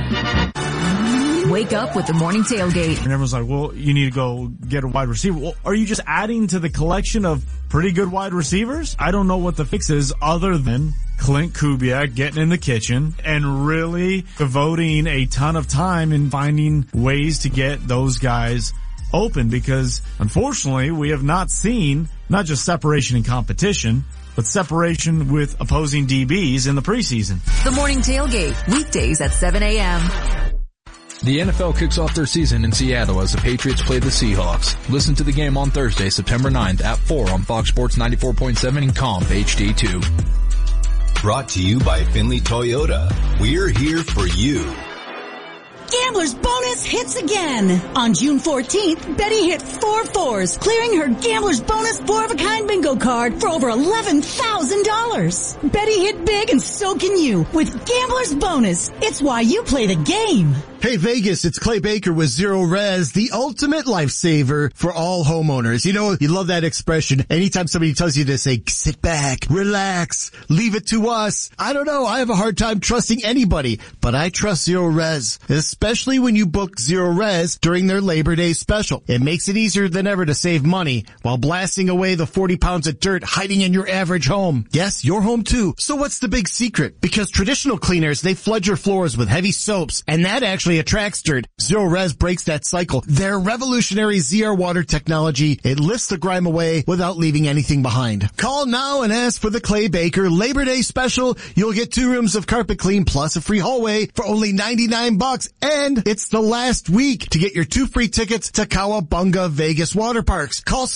Wake up with the morning tailgate. And everyone's like, well, you need to go get a wide receiver. Well, are you just adding to the collection of pretty good wide receivers? I don't know what the fix is other than Clint Kubiak getting in the kitchen and really devoting a ton of time in finding ways to get those guys open, because unfortunately we have not seen not just separation in competition, but separation with opposing DBs in the preseason. The morning tailgate, weekdays at 7 a.m. The NFL kicks off their season in Seattle as the Patriots play the Seahawks. Listen to the game on Thursday, September 9th at 4 on Fox Sports 94.7 and Comp HD2. Brought to you by Finley Toyota. We're here for you. Gambler's Bonus hits again. On June 14th, Betty hit 4 4s, clearing her Gambler's Bonus 4-of-a-kind bingo card for over $11,000. Betty hit big and so can you with Gambler's Bonus. It's why you play the game. Hey Vegas, it's Clay Baker with Zero Res, the ultimate lifesaver for all homeowners. You know, you love that expression. Anytime somebody tells you to say, sit back, relax, leave it to us. I don't know, I have a hard time trusting anybody, but I trust Zero Res, especially when you book Zero Res during their Labor Day special. It makes it easier than ever to save money while blasting away the 40 pounds of dirt hiding in your average home. Yes, your home too. So what's the big secret? Because traditional cleaners, they flood your floors with heavy soaps, and that actually attracts dirt. Zero Res breaks that cycle. Their revolutionary ZR water technology, it lifts the grime away without leaving anything behind. Call now and ask for the Clay Baker Labor Day special. You'll get 2 rooms of carpet clean plus a free hallway for only $99, and it's the last week to get your 2 free tickets to Cowabunga Vegas Water Parks. Call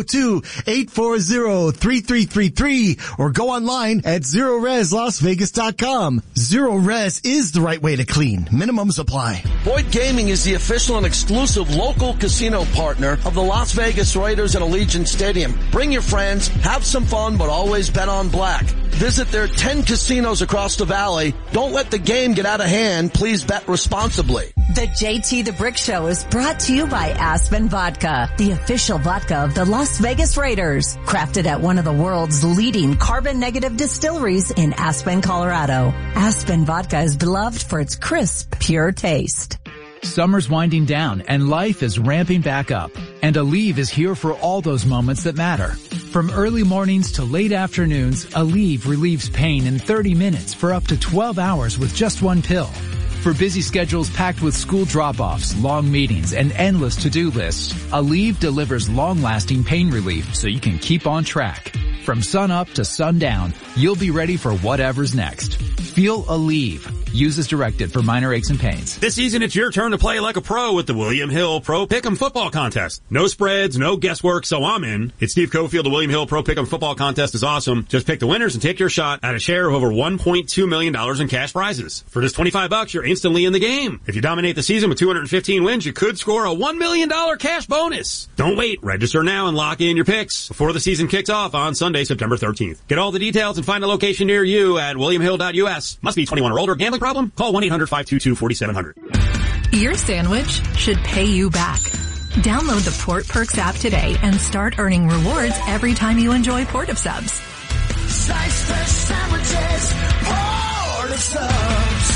702-840-3333 or go online at ZeroResLasVegas.com. Zero Res is the right way to clean. Minimums apply. Boyd Gaming is the official and exclusive local casino partner of the Las Vegas Raiders at Allegiant Stadium. Bring your friends, have some fun, but always bet on black. Visit their 10 casinos across the valley. Don't let the game get out of hand. Please bet responsibly. The JT the Brick Show is brought to you by Aspen Vodka, the official vodka of the Las Vegas Raiders. Crafted at one of the world's leading carbon-negative distilleries in Aspen, Colorado. Aspen Vodka is beloved for its crisp, pure taste. Summer's winding down and life is ramping back up. And Aleve is here for all those moments that matter. From early mornings to late afternoons, Aleve relieves pain in 30 minutes for up to 12 hours with just one pill. For busy schedules packed with school drop-offs, long meetings, and endless to-do lists, Aleve delivers long-lasting pain relief so you can keep on track. From sun up to sundown, you'll be ready for whatever's next. Feel Aleve. Use as directed for minor aches and pains. This season, it's your turn to play like a pro with the William Hill Pro Pick'em Football Contest. No spreads, no guesswork, so I'm in. It's Steve Cofield. The William Hill Pro Pick'em Football Contest is awesome. Just pick the winners and take your shot at a share of over $1.2 million in cash prizes. For just $25, you're instantly in the game. If you dominate the season with 215 wins, you could score a $1 million cash bonus. Don't wait. Register now and lock in your picks before the season kicks off on Sunday, September 13th. Get all the details and find a location near you at williamhill.us. Must be 21 or older. Gambling problem? Call 1-800-522-4700. Your sandwich should pay you back. Download the Port Perks app today and start earning rewards every time you enjoy Port of Subs. Slice fresh sandwiches, Port of Subs.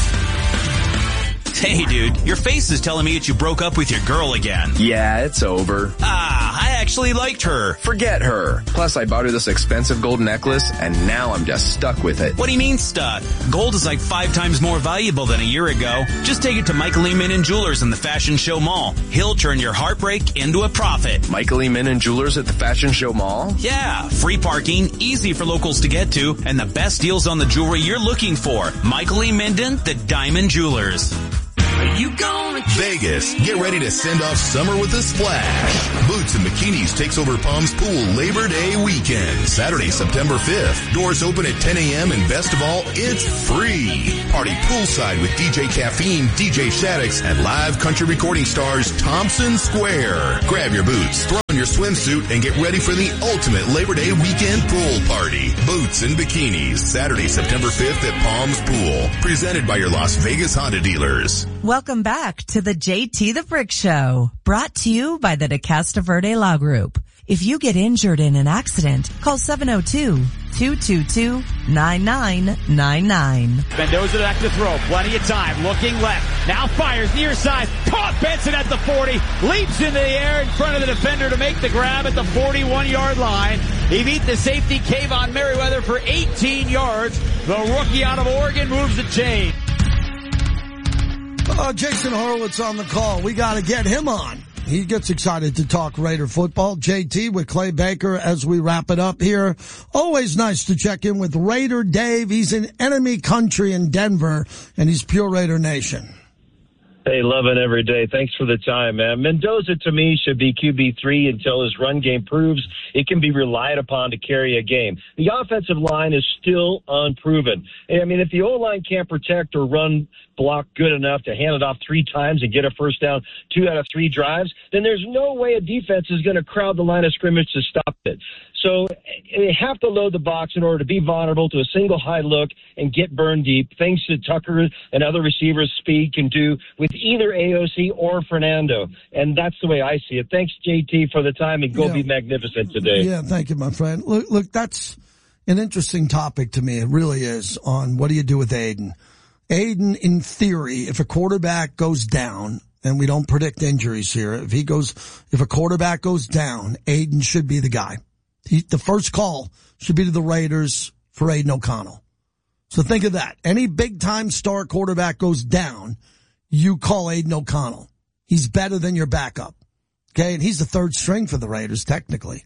Hey dude, your face is telling me that you broke up with your girl again. Yeah, it's over. I actually liked her. Forget her. Plus I bought her this expensive gold necklace and now I'm just stuck with it. What do you mean stuck? Gold is like 5 times more valuable than a year ago. Just take it to Michael E. Minnan Jewelers in the Fashion Show Mall. He'll turn your heartbreak into a profit. Michael E. Minnan Jewelers at the Fashion Show Mall? Yeah, free parking, easy for locals to get to, and the best deals on the jewelry you're looking for. Michael E. Minnan, the Diamond Jewelers. You gonna Vegas, get ready to send off summer with a splash. Boots and Bikinis takes over Palms Pool Labor Day weekend, Saturday, September 5th. Doors open at 10 a.m. and best of all, it's free. Party poolside with DJ Caffeine, DJ Shaddix, and live country recording stars Thompson Square. Grab your boots, throw on your swimsuit, and get ready for the ultimate Labor Day weekend pool party. Boots and Bikinis, Saturday, September 5th at Palms Pool. Presented by your Las Vegas Honda dealers. Welcome back to the JT the Brick Show, brought to you by the De Casta Verde Law Group. If you get injured in an accident, call 702-222-9999. Mendoza back to throw. Plenty of time. Looking left. Now fires near side. Caught Benson at the 40. Leaps into the air in front of the defender to make the grab at the 41-yard line. He beat the safety Kayvon Merriweather for 18 yards. The rookie out of Oregon moves the chain. Jason Horowitz on the call. We got to get him on. He gets excited to talk Raider football. JT with Clay Baker as we wrap it up here. Always nice to check in with Raider Dave. He's in enemy country in Denver, and he's pure Raider Nation. Hey, loving every day. Thanks for the time, man. Mendoza, to me, should be QB3 until his run game proves it can be relied upon to carry a game. The offensive line is still unproven. I mean, if the O-line can't protect or run block good enough to hand it off 3 times and get a first down 2 out of 3 drives, then there's no way a defense is going to crowd the line of scrimmage to stop it. So they have to load the box in order to be vulnerable to a single high look and get burned deep, things that Tucker and other receivers' speed can do with either AOC or Fernando. And that's the way I see it. Thanks, JT, for the time, and go be magnificent today. Yeah, thank you, my friend. Look, that's an interesting topic to me. It really is, on what do you do with Aiden. Aiden, in theory, if a quarterback goes down, and we don't predict injuries here, if a quarterback goes down, Aiden should be the guy. The first call should be to the Raiders for Aiden O'Connell. So think of that. Any big-time star quarterback goes down, you call Aiden O'Connell. He's better than your backup. Okay, and he's the third string for the Raiders, technically.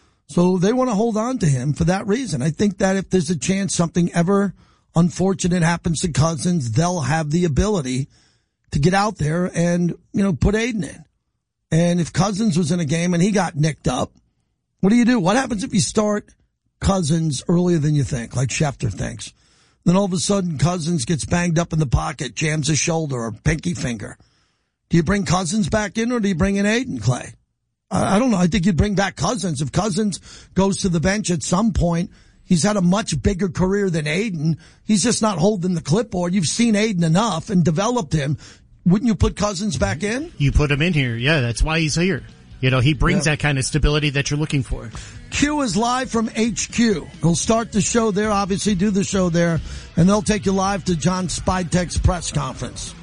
So they want to hold on to him for that reason. I think that if there's a chance something ever unfortunate happens to Cousins, they'll have the ability to get out there and, put Aiden in. And if Cousins was in a game and he got nicked up, what do you do? What happens if you start Cousins earlier than you think, like Schefter thinks? Then all of a sudden Cousins gets banged up in the pocket, jams his shoulder or pinky finger. Do you bring Cousins back in or do you bring in Aiden, Clay? I don't know. I think you'd bring back Cousins. If Cousins goes to the bench at some point, he's had a much bigger career than Aiden. He's just not holding the clipboard. You've seen Aiden enough and developed him. Wouldn't you put Cousins back in? You put him in here. Yeah, that's why he's here. He brings that kind of stability that you're looking for. Q is live from HQ. He'll start the show there, obviously do the show there, and they'll take you live to John Spidtek's press conference.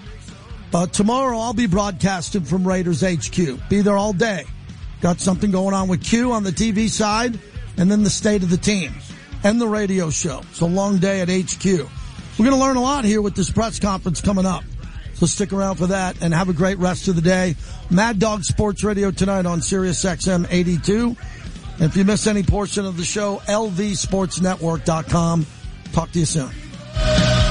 Tomorrow I'll be broadcasting from Raiders HQ. Be there all day. Got something going on with Q on the TV side, and then the state of the team and the radio show. It's a long day at HQ. We're going to learn a lot here with this press conference coming up. So stick around for that and have a great rest of the day. Mad Dog Sports Radio tonight on Sirius XM 82. And if you miss any portion of the show, lvsportsnetwork.com. Talk to you soon.